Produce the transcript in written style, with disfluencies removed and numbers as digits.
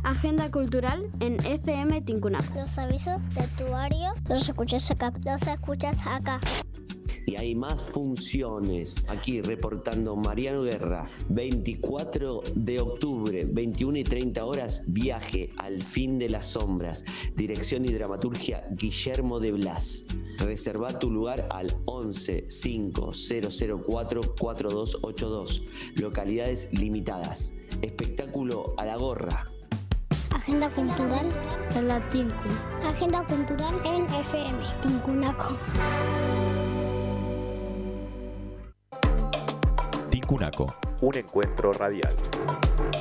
Agenda cultural en FM Tincunaco. Los avisos de actuario los escuchas acá. Y hay más funciones. Aquí reportando Mariano Guerra. 24 de octubre, 21 y 30 horas, Viaje al fin de las sombras. Dirección y dramaturgia Guillermo de Blas. Reserva tu lugar al 11 5004 4282. Localidades limitadas. Espectáculo a la gorra. Agenda cultural En la Tinku. Agenda cultural en FM Tincunaco. Tincunaco, un encuentro radial.